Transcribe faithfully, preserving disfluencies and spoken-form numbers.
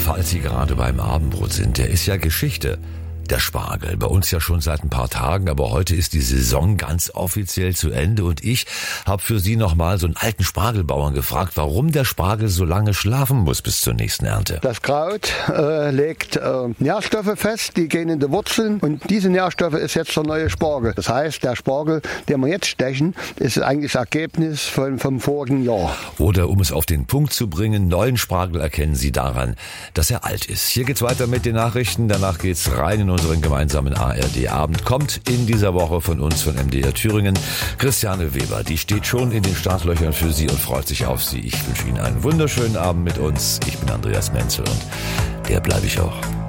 falls Sie gerade beim Abendbrot sind, der ist ja Geschichte. Der Spargel, bei uns ja schon seit ein paar Tagen, aber heute ist die Saison ganz offiziell zu Ende und ich habe für Sie nochmal so einen alten Spargelbauern gefragt, warum der Spargel so lange schlafen muss bis zur nächsten Ernte. Das Kraut äh, legt äh, Nährstoffe fest, die gehen in die Wurzeln und diese Nährstoffe ist jetzt der neue Spargel. Das heißt, der Spargel, den wir jetzt stechen, ist eigentlich das Ergebnis von, vom vorigen Jahr. Oder um es auf den Punkt zu bringen, neuen Spargel erkennen Sie daran, dass er alt ist. Hier geht's weiter mit den Nachrichten, danach geht's rein in unseren gemeinsamen A R D-Abend. Kommt in dieser Woche von uns, von M D R Thüringen, Christiane Weber. Die steht schon in den Startlöchern für Sie und freut sich auf Sie. Ich wünsche Ihnen einen wunderschönen Abend mit uns. Ich bin Andreas Menzel und der bleibe ich auch.